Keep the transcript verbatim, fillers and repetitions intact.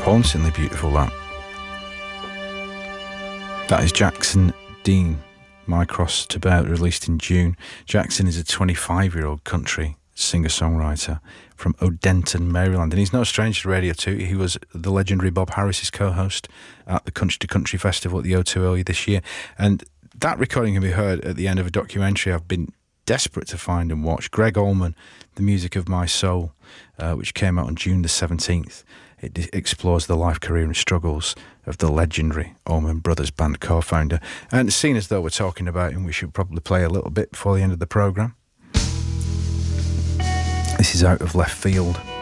Hauntingly beautiful, that. That is Jackson Dean, My Cross to Bear, released in June. Jackson is a twenty-five-year-old country singer-songwriter from Odenton, Maryland, and he's no stranger to Radio two. He was the legendary Bob Harris's co-host at the Country to Country Festival at the O two earlier this year, and that recording can be heard at the end of a documentary I've been desperate to find and watch. Greg Allman, The Music of My Soul, uh, which came out on June the seventeenth. It d- explores the life, career and struggles of the legendary Allman Brothers Band co-founder. And seeing as though we're talking about him, we should probably play a little bit before the end of the programme. This is Out of Left Field.